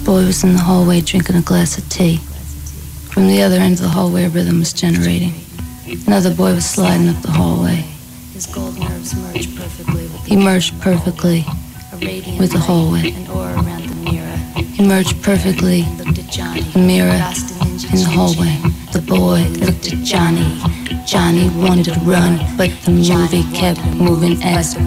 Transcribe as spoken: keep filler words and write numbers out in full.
boy was in the hallway drinking a glass of tea. From the other end of the hallway, a rhythm was generating. Another boy was sliding up the hallway. His gold nerves merged perfectly with the He merged perfectly with the hallway. An aura around the mirror. He merged perfectly Looked at Johnny. the mirror Lost an engine in the hallway. The boy looked at Johnny. Johnny wanted to run, but the movie kept moving as